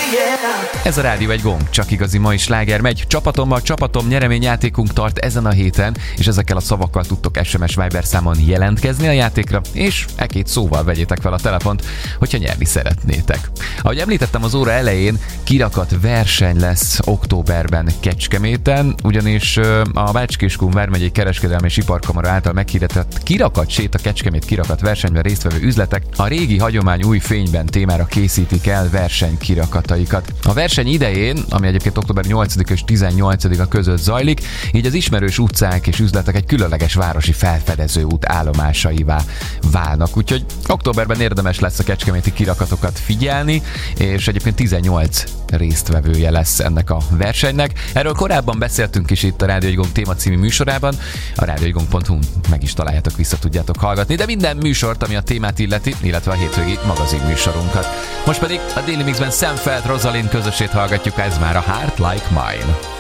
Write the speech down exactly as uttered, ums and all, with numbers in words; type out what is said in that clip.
Ez a Rádió egy gomb, csak igazi mai sláger megy. Csapatommal csapatom nyereményjátékunk tart ezen a héten, és ezekkel a szavakkal tudtok es em es Viber számon jelentkezni a játékra, és e két szóval vegyétek fel a telefont, hogyha nyerni szeretnétek. Ahogy említettem az óra elején, kirakat verseny lesz októberben Kecskeméten, ugyanis a Bács-Kiskun vármegyei kereskedelmi és iparkamara által meghirdetett kirakat sét a Kecskemét kirakat versenyben résztvevő üzletek a régi hagyomány új fényben témára készítik el verseny kirakataikat. A verseny idején, ami egyébként október nyolcadika és tizennyolcadika között zajlik, így az ismerős utcák és üzletek egy különleges városi felfedező út állomásaivá válnak. Úgyhogy októberben érdemes lesz a kecskeméti kirakatokat figyelni, és egyébként tizennyolc résztvevője lesz ennek a versenynek. Erről korábban beszéltünk is itt a Rádió egy gomb téma című műsorában, a rádió egy gomb pont hu meg is találjátok, vissza tudjátok hallgatni, de minden műsort, ami a témát illeti, illetve a hétvégi magazin műsorunkat. Most pedig a Daily Mixben Sam Feldt, Rosalind közösét hallgatjuk, ez már a Heart Like Mine.